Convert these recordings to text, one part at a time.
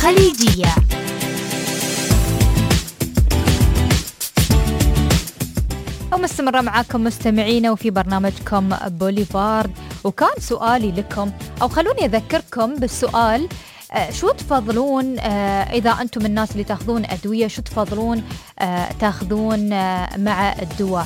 خليجية. ومستمرة معاكم مستمعينا وفي برنامجكم بوليفارد. وكان سؤالي لكم، أو خلوني أذكركم بالسؤال، شو تفضلون إذا أنتم الناس اللي تأخذون أدوية، شو تفضلون تأخذون مع الدواء؟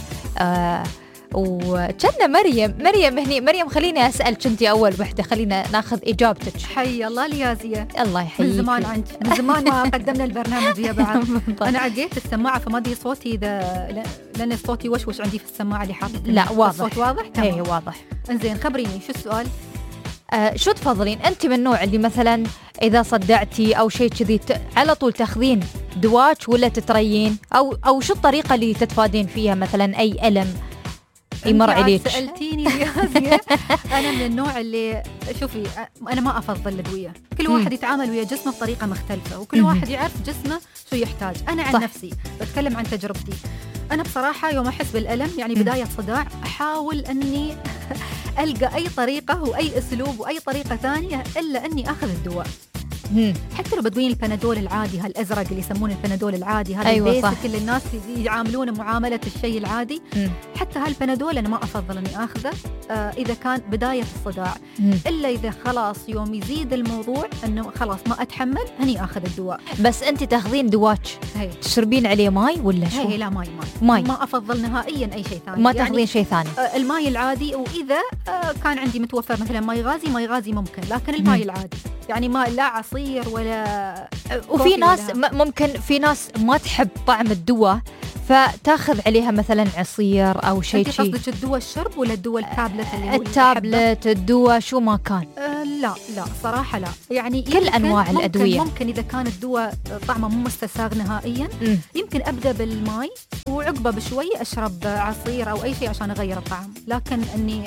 وكنا مريم هني. مريم خليني أسألك أنتي أول وحدة، خلينا ناخذ إجابتك. حي الله ليازية، الله يحييك. من زمان من زمان ما قدمنا البرنامج يا بعض. أنا عقيت السماعة فما أدري صوتي لأن صوتي وشوش عندي في السماعة اللي حاطة. لا واضح. الصوت واضح؟ إيه واضح. إنزين خبريني شو السؤال؟ شو تفضلين أنت من النوع اللي مثلا إذا صدعتي أو شيء كذي على طول تأخذين دواك ولا تتريين، أو شو الطريقة اللي تتفادين فيها مثلا أي ألم يمر عليك؟ سألتيني يا أنا من النوع اللي شوفي، أنا ما أفضل الأدوية. كل واحد يتعامل ويا جسمه بطريقة مختلفة، وكل واحد يعرف جسمه شو يحتاج. أنا عن نفسي بتكلم عن تجربتي. أنا بصراحة يوم أحس بالألم، يعني بداية صداع، أحاول أني ألقى أي طريقة وأي أسلوب وأي طريقة ثانية إلا أني أخذ الدواء. حتى لو بدوين البنادول العادي، هالأزرق اللي يسمونه البنادول العادي، هذا أيوة البيسك اللي الناس يعاملونه معاملة الشيء العادي. حتى هالبنادول أنا ما أفضل أني أخذه إذا كان بداية الصداع، إلا إذا خلاص يوم يزيد الموضوع أنه خلاص ما أتحمل، هني أخذ الدواء. بس أنت تاخذين دواك تشربين عليه ماي ولا شو؟ لا ماي ما أفضل نهائيا أي شيء ثاني. ما تاخذين يعني شيء ثاني؟ الماي العادي، وإذا كان عندي متوفر مثلا ماي غازي ممكن، لكن الماي العادي يعني ما لا عصير ولا. وفي ناس ممكن في ناس ما تحب طعم الدواء فتاخذ عليها مثلا عصير أو شيء. أنت قصدك الدواء الشرب ولا الدواء التابلت اللي هو التابلت، الدواء شو ما كان؟ لا صراحة لا، يعني كل أنواع الأدوية. ممكن إذا كان الدواء طعمه مو مستساغ نهائيا، يمكن أبدأ بالماء وعقبه بشوي أشرب عصير أو أي شيء عشان أغير الطعم. لكن أني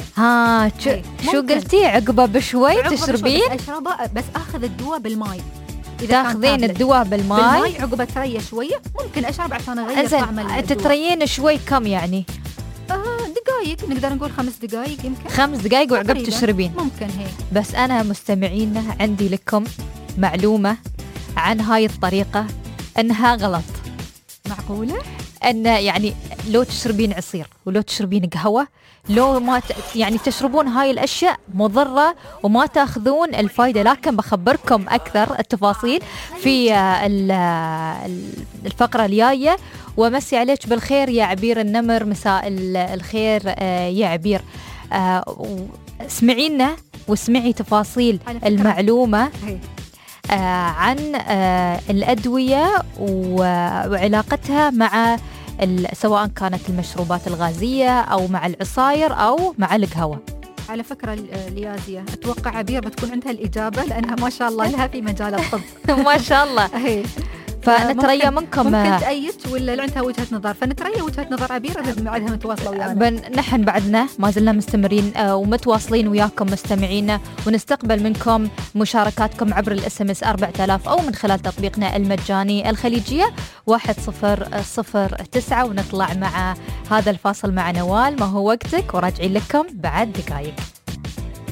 شو قلتي؟ عقبه بشوي تشربين؟ أشربه بس أخذ الدواء بالماء. تاخذين الدواء بالماء عقبه تريه شوية، ممكن أشرب عشان أغير طعم الدواء. تتريين شوي كم يعني؟ دقائق، نقدر نقول 5 دقائق يمكن. 5 دقائق وعقب تشربين؟ ممكن هيك. بس أنا مستمعين عندي لكم معلومة عن هاي الطريقة أنها غلط. معقولة؟ أن يعني لو تشربين عصير ولو تشربين قهوة، لو ما يعني تشربون هاي الأشياء مضرة وما تأخذون الفايدة. لكن بخبركم أكثر التفاصيل في الفقرة الجاية. ومسي عليك بالخير يا عبير النمر، مساء الخير يا عبير. اسمعينا واسمعي تفاصيل المعلومة عن الأدوية وعلاقتها مع سواء كانت المشروبات الغازية أو مع العصاير أو مع القهوة. على فكرة ليازية، أتوقع عبير بتكون عندها الإجابة لأنها ما شاء الله لها في مجال الطب. ما شاء الله. فنتريا منكم ممكن تأيد ولا عندها وجهة نظر، فنتريا وجهة نظر عبير بعدها متواصلة ويانا. نحن بعدنا ما زلنا مستمرين ومتواصلين وياكم مستمعينا، ونستقبل منكم مشاركاتكم عبر الSMS 4000 أو من خلال تطبيقنا المجاني الخليجية 1009. ونطلع مع هذا الفاصل مع نوال، ما هو وقتك، وراجعين لكم بعد دقائق.